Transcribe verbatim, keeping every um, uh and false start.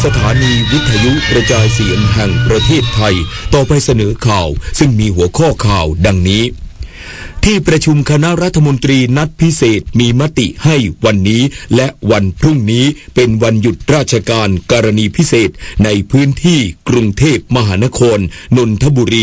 สถานีวิทยุกระจายเสียงแห่งประเทศไทยต่อไปเสนอข่าวซึ่งมีหัวข้อข่าวดังนี้ที่ประชุมคณะรัฐมนตรีนัดพิเศษมีมติให้วันนี้และวันพรุ่งนี้เป็นวันหยุดราชการกรณีพิเศษในพื้นที่กรุงเทพมหานครนนทบุรี